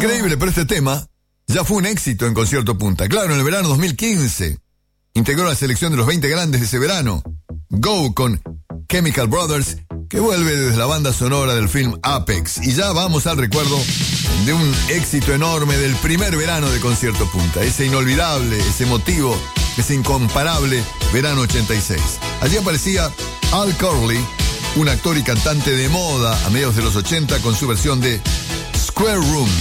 Increíble, pero este tema ya fue un éxito en Concierto Punta. Claro, en el verano 2015 integró la selección de los 20 grandes de ese verano. Go con Chemical Brothers, que vuelve desde la banda sonora del film Apex. Y ya vamos al recuerdo de un éxito enorme del primer verano de Concierto Punta. Ese inolvidable, ese emotivo, ese incomparable verano 86. Allí aparecía Al Curley, un actor y cantante de moda a mediados de los 80 con su versión de Square Room.